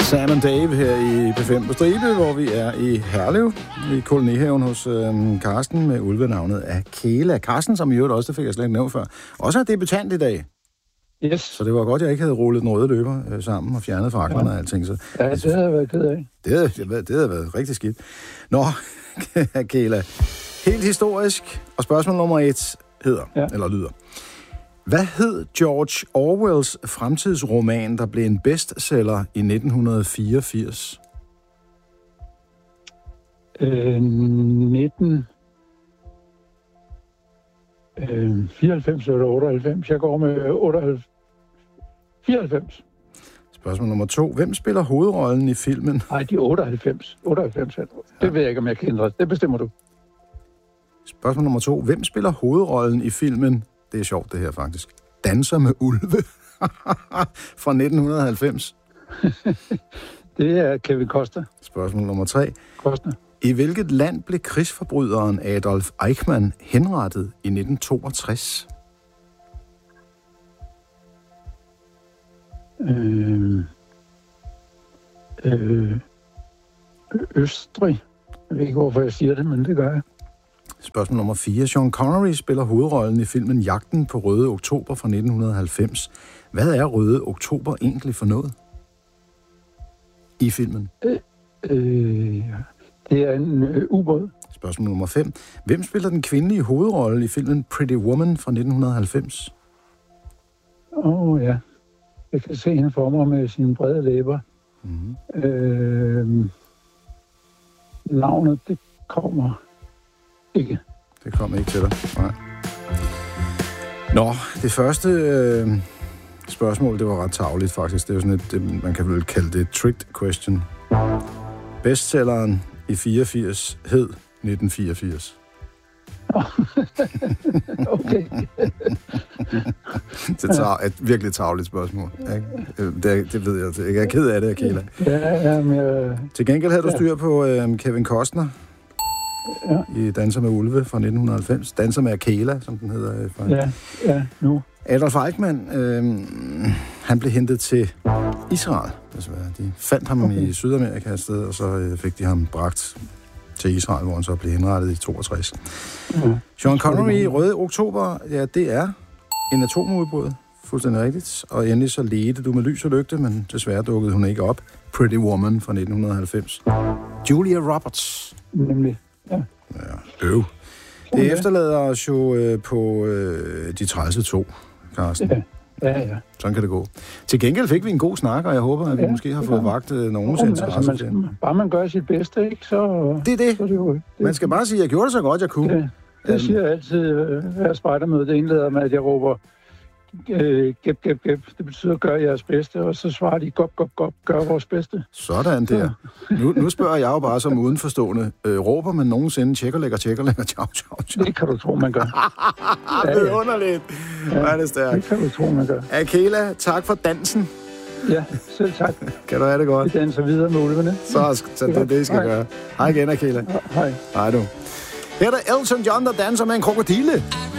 Sam and Dave her i P5 på Stribe, hvor vi er i Herlev, i kolonihaven hos Carsten med ulvenavnet Akela. Carsten, som i øvrigt også, det fik jeg slet ikke nævnt før, også er debutant i dag. Yes. Så det var godt, jeg ikke havde rullet den røde løber sammen og fjernet fraklerne og alting. Så, ja, det havde jeg været ked af. Det havde været rigtig skidt. Nå, Akela. Helt historisk, og spørgsmål nummer 1 lyder. Hvad hed George Orwells fremtidsroman, der blev en bestseller i 1984? 94 eller 98. Jeg går med 94. Spørgsmål nummer 2. Hvem spiller hovedrollen i filmen? Nej, de er 98. 98. Det ved jeg ikke, om jeg kan ændre. Det bestemmer du. Spørgsmål nummer 2. Hvem spiller hovedrollen i filmen? Det er sjovt, det her faktisk. Danser med ulve fra 1990. Det er Kevin Costner. Spørgsmål nummer 3. Costner. I hvilket land blev krigsforbryderen Adolf Eichmann henrettet i 1962? Østrig. Jeg ved ikke, hvorfor jeg siger det, men det gør jeg. Spørgsmål nummer 4. Sean Connery spiller hovedrollen i filmen Jagten på Røde Oktober fra 1990. Hvad er Røde Oktober egentlig for noget i filmen? Det er en ubåd. Spørgsmål nummer 5. Hvem spiller den kvindelige hovedrolle i filmen Pretty Woman fra 1990? Ja. Jeg kan se hende for mig med sine brede læber. Mm-hmm. Navnet, det kommer ikke. Det kommer ikke til dig. Nej. Nå, det første spørgsmål, det var ret tarveligt faktisk. Det er jo sådan et, man kan vel kalde det et tricked question. Bestselleren i 84 hed 1984. Okay. Det er et virkelig tarveligt spørgsmål. Det ved jeg. Jeg er ked af det, Akela. Ja, men til gengæld havde du styr på Kevin Costner i Danser med ulve fra 1990. Danser med Akela, som den hedder. Ja, nu. Adolf Eichmann, han blev hentet til Israel, desværre. De fandt ham i Sydamerika et sted, og så fik de ham bragt til Israel, hvor han så blev henrettet i 62. Sean Connery i Røde Oktober, ja, det er en atomudbrud. Fuldstændig rigtigt. Og endelig så ledte du med lys og lygte, men desværre dukkede hun ikke op. Pretty Woman fra 1990. Julia Roberts. Nemlig, ja. Det efterlader os jo på de 30-2, Carsten. Ja. Sådan kan det gå. Til gengæld fik vi en god snak, og jeg håber, at vi måske har fået vagt nogens interesse. Altså, bare man gør sit bedste, ikke? Så det er det. Så det. Man skal bare sige, at jeg gjorde det så godt, jeg kunne. Det siger jeg altid hver spejdermøde. Det indleder med, at jeg råber gæb. Det betyder, gør jeres bedste, og så svarer de, gop, gør vores bedste. Sådan der. Nu spørger jeg jo bare som udenforstående. Råber man nogensinde tjekker, ciao. Det kan du tro, man gør. Det er underligt. Hvad er det stærkt? Det kan du tro, man gør. Akela, tak for dansen. Ja, selv tak. Kan du have det godt? Vi danser videre med ulvene. Så det er det, I skal gøre. Hej igen, Akela. Hej. Hej du. Her er der Elton John, der danser med en krokodille.